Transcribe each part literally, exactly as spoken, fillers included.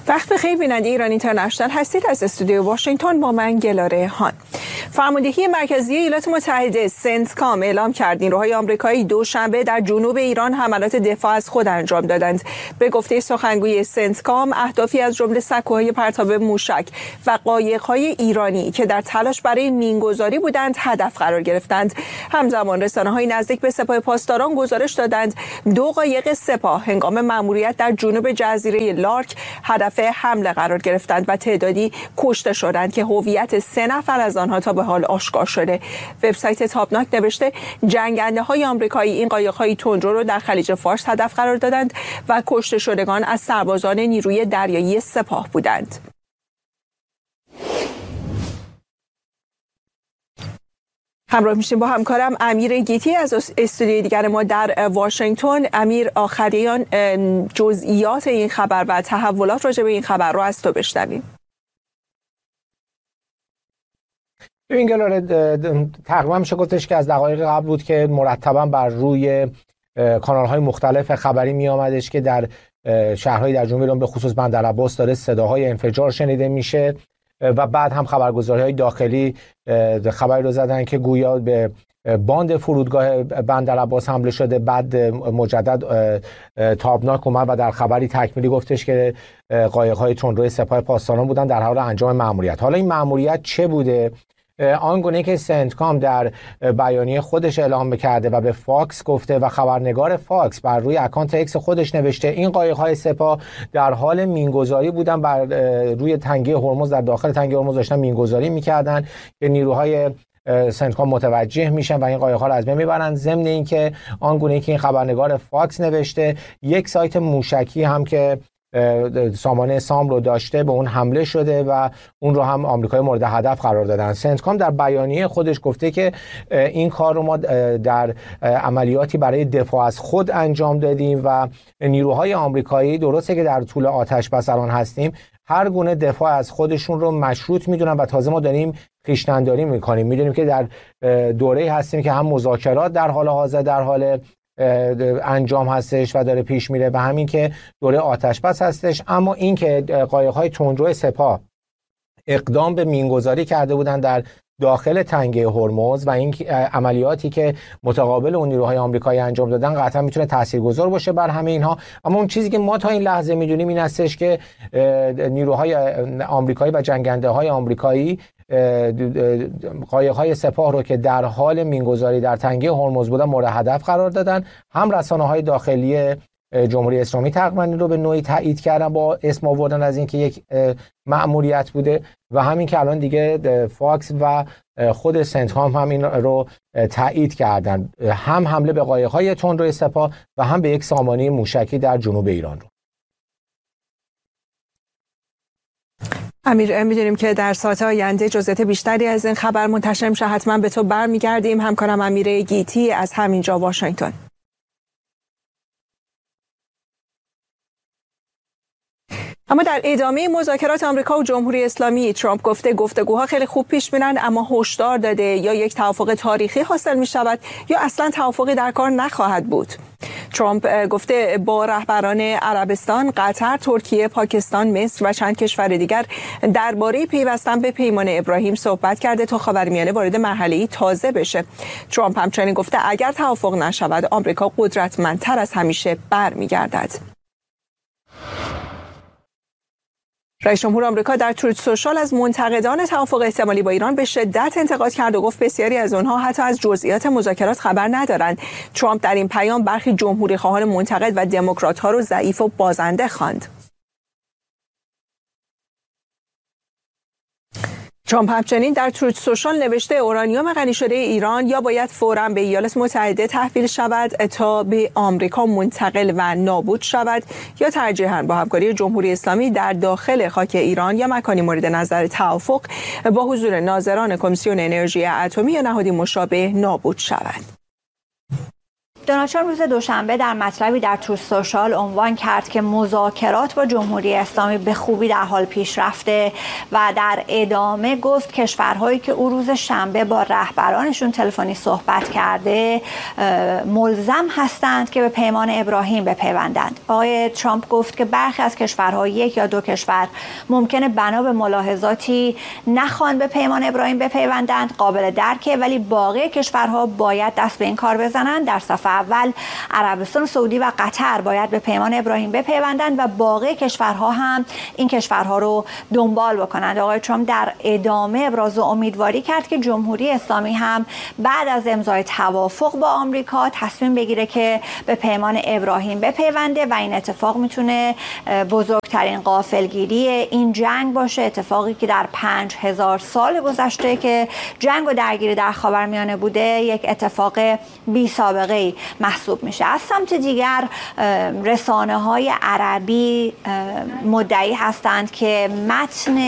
وقت بخیر بیننده ایران اینترنشنال هستید. از استودیو واشنگتن با من گلاره هان. فرماندهی مرکزی ایالات متحده سنتکام اعلام کرد نیروهای آمریکایی دوشنبه در جنوب ایران حملات دفاع از خود انجام دادند. به گفته سخنگوی سنتکام، اهدافی از جمله سکوهای پرتاب موشک و قایق‌های ایرانی که در تلاش برای مینگذاری بودند هدف قرار گرفتند. همزمان رسانه‌های نزدیک به سپاه پاسداران گزارش دادند دو قایق سپاه هنگام مأموریت در جنوب جزیره لارک هدف حمله قرار گرفتند و تعدادی کشته شدند که هویت سه نفر از آنها تا به حال آشکار شده. وبسایت تابناک نوشته جنگنده‌های آمریکایی این قایق‌های تندرو رو در خلیج فارس هدف قرار دادند و کشته شدگان از سربازان نیروی دریایی سپاه بودند. همراه میشیم با همکارم امیر گیتی از استودیوی دیگر ما در واشنگتن. امیر، آخریان جزئیات این خبر و تحولات راجع به این خبر رو از تو بشنویم. این گلاره تقریبا میشه گفتش که از دقایق قبل بود که مرتبا بر روی کانال‌های مختلف خبری می آمدش که در شهرهای در جنوب ایران به خصوص بندرعباس داره صداهای انفجار شنیده میشه و بعد هم خبرگزاری‌های داخلی خبری رو زدن که گویا به باند فرودگاه بندرعباس حمله شده. بعد مجدد تابناک اومد و در خبری تکمیلی گفتش که قایق‌های تندرو سپاه پاسداران بودن در حال انجام مأموریت. حالا این مأموریت چه بوده؟ آنگونه که سنتکام در بیانیه خودش اعلام کرده و به فاکس گفته و خبرنگار فاکس بر روی اکانت اکس خودش نوشته این قایق‌های سپاه در حال مینگذاری بودن بر روی تنگه هرمز، در داخل تنگه هرمز داشتن مینگذاری میکردن که نیروهای سنتکام متوجه میشن و این قایق‌ها رو از بین میبرن. ضمن اینکه آنگونه که این خبرنگار فاکس نوشته یک سایت موشکی هم که سامانه سام رو داشته به اون حمله شده و اون رو هم آمریکای مورد هدف قرار دادن. سنتکام در بیانیه خودش گفته که این کار رو ما در عملیاتی برای دفاع از خود انجام دادیم و نیروهای آمریکایی درسته که در طول آتش بس الان هستیم هر گونه دفاع از خودشون رو مشروط میدونن و تازه ما داریم خویشتن‌داری میکنیم. میدونیم که در دوره هستیم که هم مذاکرات در حال حاضر در حال انجام هستش و داره پیش میره و همین که دوره آتش بس هستش. اما این که قایق‌های تندرو سپاه اقدام به مینگذاری کرده بودن در داخل تنگه هرمز و این عملیاتی که متقابل اون نیروهای آمریکایی انجام دادن قطعا میتونه تاثیرگذار باشه بر همه اینها. اما اون چیزی که ما تا این لحظه میدونیم این هستش که نیروهای آمریکایی و جنگنده‌های آمریکایی قایق‌های سپاه رو که در حال مینگذاری در تنگه هرمز بودن مورد هدف قرار دادن. هم رسانه‌های داخلی جمهوری اسلامی تقریبا رو به نوعی تایید کردن با اسم آوردن از اینکه یک مأموریت بوده و همین که الان دیگه فاکس و خود سنتکام هم این رو تایید کردن، هم حمله به قایق‌های تندرو سپاه و هم به یک سامانه موشکی در جنوب ایران رو. امیر، می‌دونیم که در ساعات آینده جزئیات بیشتری از این خبر منتشر میشه. حتما به تو برمیگردیم. همکارم امیر گیتی از همینجا واشنگتن. اما در ادامه مذاکرات آمریکا و جمهوری اسلامی، ترامپ گفته گفتگوها خیلی خوب پیش میرن اما هشدار داده یا یک توافق تاریخی حاصل می شود یا اصلا توافقی در کار نخواهد بود. ترامپ گفته با رهبران عربستان، قطر، ترکیه، پاکستان، مصر و چند کشور دیگر درباره پیوستن به پیمان ابراهیم صحبت کرده تا خاورمیانه وارد مرحله‌ای تازه بشه. ترامپ همچنین گفته اگر توافق نشود آمریکا قدرتمندتر از همیشه برمیگردد. رئیس جمهور آمریکا در تروت سوشال از منتقدان توافق احتمالی با ایران به شدت انتقاد کرد و گفت بسیاری از آنها حتی از جزئیات مذاکرات خبر ندارند. ترامپ در این پیام برخی جمهوری خواهان منتقد و دموکرات‌ها را ضعیف و بازنده خواند. ترامپ همچنین در تروت سوشال نوشته اورانیوم غنی شده ایران یا باید فوراً به ایالات متحده تحویل شود تا به آمریکا منتقل و نابود شود یا ترجیحاً با همکاری جمهوری اسلامی در داخل خاک ایران یا مکانی مورد نظر توافق با حضور ناظران کمیسیون انرژی اتمی یا نهادی مشابه نابود شود. دونالد ترامپ روز دوشنبه در مطلبی در تروث سوشال عنوان کرد که مذاکرات با جمهوری اسلامی به خوبی در حال پیش رفته و در ادامه گفت کشورهایی که او روز شنبه با رهبرانشون تلفنی صحبت کرده ملزم هستند که به پیمان ابراهیم بپیوندند. آقای ترامپ گفت که برخی از کشورها یک یا دو کشور ممکنه بنا به ملاحظاتی نخوان به پیمان ابراهیم بپیوندند، قابل درکه، ولی باقی کشورها باید دست به این کار بزنند. در صف اول عربستان سعودی و قطر باید به پیمان ابراهیم بپیوندند و باقی کشورها هم این کشورها رو دنبال بکنند. آقای ترامپ در ادامه ابراز امیدواری کرد که جمهوری اسلامی هم بعد از امضای توافق با آمریکا تصمیم بگیره که به پیمان ابراهیم بپیونده و این اتفاق میتونه بزرگترین غافلگیری این جنگ باشه، اتفاقی که در پنج هزار سال گذشته که جنگ و درگیری در خاورمیانه بوده یک اتفاق بی سابقه محسوب میشه. از سمت دیگر رسانه های عربی مدعی هستند که متن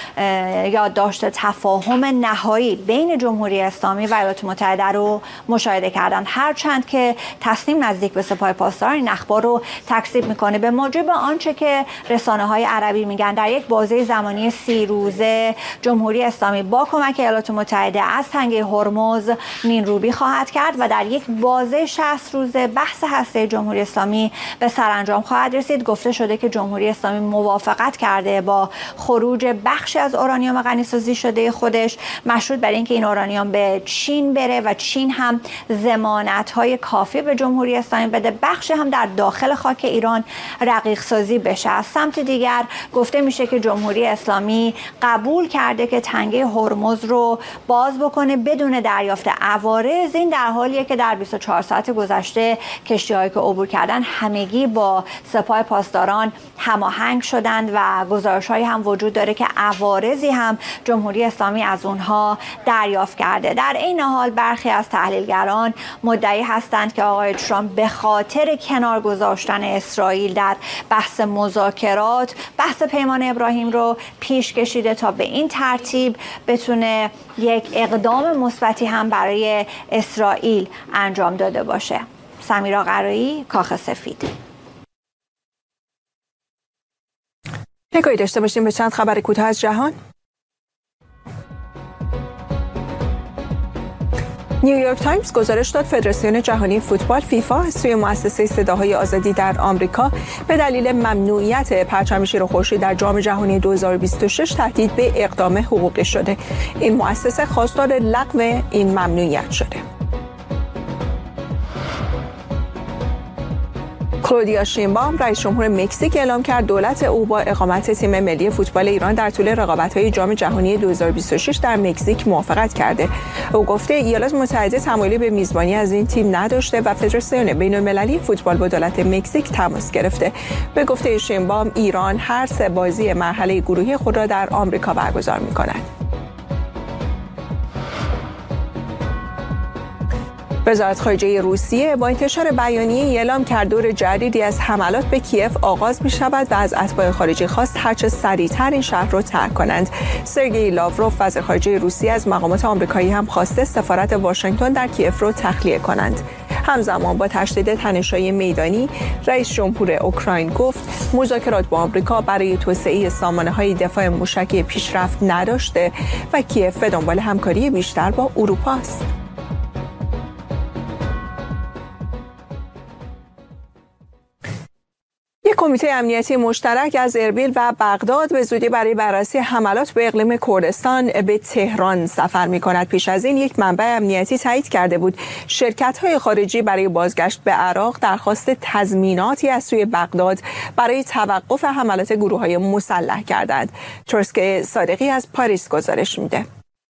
یادداشت تفاهم نهایی بین جمهوری اسلامی و ایالات متحده رو مشاهده کردند، هرچند که تصمیم نزدیک به سپاه پاسداران این اخبار رو تکذیب میکنه. به موجب آنچه که رسانه های عربی میگن در یک بازه زمانی سی روزه جمهوری اسلامی با کمک ایالات متحده از تنگه هرمز مینروبی خواهد کرد و در یک بازه شصت روزه بحث هسته جمهوری اسلامی به سرانجام خواهد رسید. گفته شده که جمهوری اسلامی موافقت کرده با خروج بخشی از اورانیوم غنیسازی شده خودش مشروط بر اینکه این اورانیوم به چین بره و چین هم ضمانت‌های کافی به جمهوری اسلامی بده، بخشی هم در داخل خاک ایران رقیق سازی بشه. از سمت دیگر گفته میشه که جمهوری اسلامی قبول کرده که تنگه هرمز رو باز بکنه بدون دریافت عوارض. این در حالیه که در بیست و چهار ساعت گذشته کشتی‌هایی که عبور کردن همگی با سپاه پاسداران هماهنگ شدند و گزارش‌هایی هم وجود داره که عوارضی هم جمهوری اسلامی از اونها دریافت کرده. در این حال برخی از تحلیلگران مدعی هستند که آقای ترامپ به خاطر کنار گذاشتن اسرائیل در بحث مذاکرات بحث پیمان ابراهیم رو پیش کشیده تا به این ترتیب بتونه یک اقدام مثبتی هم برای اسرائیل انجام داده باشه. سمیرا قرایی، کاخ سفید. نگاهی داشته باشیم به چند خبر کوتاه از جهان. نیویورک تایمز گزارش داد فدراسیون جهانی فوتبال فیفا از سوی مؤسسه صداهای آزادی در آمریکا به دلیل ممنوعیت پرچم شیر و خورشید در جام جهانی دو هزار و بیست و شش تهدید به اقدام حقوقی شده. این مؤسسه خواستار لغو این ممنوعیت شده. کلودیا شینباوم رئیس جمهور مکزیک اعلام کرد دولت او با اقامت تیم ملی فوتبال ایران در طول رقابت‌های جام جهانی دو هزار و بیست و شش در مکزیک موافقت کرده. او گفته ایالات متحده تمایلی به میزبانی از این تیم نداشته و فدراسیون بین‌المللی فوتبال با دولت مکزیک تماس گرفته. به گفته شینباوم ایران هر سه بازی مرحله گروهی خود را در آمریکا برگزار می‌کند. وزارت خارجه روسیه با انتشار بیانیه‌ای اعلام کرد دور جدیدی از حملات به کیف آغاز می شود و از اتباع خارجی خواست هرچه سریعتر این شهر را ترک کنند. سرگئی لاوروف وزیر خارجه روسیه از مقامات آمریکایی هم خواسته سفارت واشنگتن در کیف را تخلیه کنند. همزمان با تشدید تنش‌های میدانی، رئیس جمهور اوکراین گفت مذاکرات با آمریکا برای توسعه سامانه‌های دفاع موشکی پیشرفت نداشته و کیف به دنبال همکاری بیشتر با اروپا است. یک کمیته امنیتی مشترک از اربیل و بغداد به زودی برای بررسی حملات به اقلیم کردستان به تهران سفر می‌کند. پیش از این یک منبع امنیتی تایید کرده بود شرکت‌های خارجی برای بازگشت به عراق درخواست تضمیناتی از سوی بغداد برای توقف حملات گروه‌های مسلح کردند. ترسک صادقی از پاریس گزارش میده.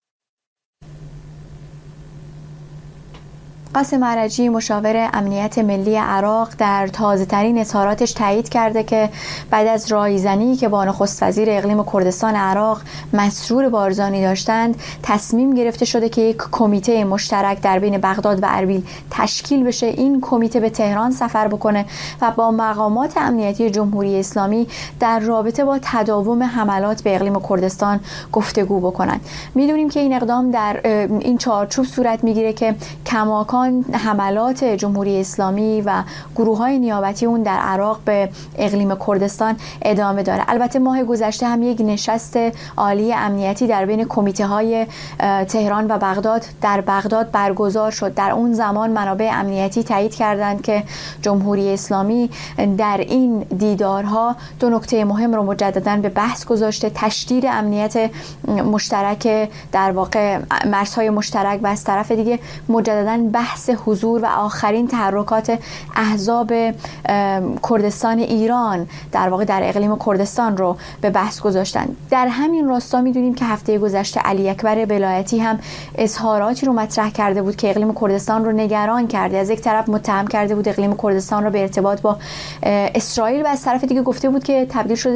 قاسم عرجی مشاور امنیت ملی عراق در تازه‌ترین اظهاراتش تایید کرده که بعد از رایزنی که با نخست وزیر اقلیم کردستان عراق مسرور بارزانی داشتند تصمیم گرفته شده که یک کمیته مشترک در بین بغداد و اربیل تشکیل بشه. این کمیته به تهران سفر بکنه و با مقامات امنیتی جمهوری اسلامی در رابطه با تداوم حملات به اقلیم کردستان گفتگو بکنن. میدونیم که این اقدام در این چارچوب صورت میگیره که کماکان الان حملات جمهوری اسلامی و گروه‌های نیابتی اون در عراق به اقلیم کردستان ادامه داره. البته ماه گذشته هم یک نشست عالی امنیتی در بین کمیته‌های تهران و بغداد در بغداد برگزار شد. در اون زمان منابع امنیتی تایید کردند که جمهوری اسلامی در این دیدارها دو نکته مهم رو مجدداً به بحث گذاشته: تشدید امنیت مشترک، در واقع مرزهای مشترک، و از طرف دیگه مجدداً بحث حضور و آخرین تحرکات احزاب کردستان ایران در واقع در اقلیم کردستان رو به بحث گذاشتن. در همین راستا میدونیم که هفته گذشته علی اکبر ولایتی هم اظهاراتی رو مطرح کرده بود که اقلیم کردستان رو نگران کرده. از یک طرف متهم کرده بود اقلیم کردستان رو به ارتباط با اسرائیل و از طرف دیگه گفته بود که تبدیل شده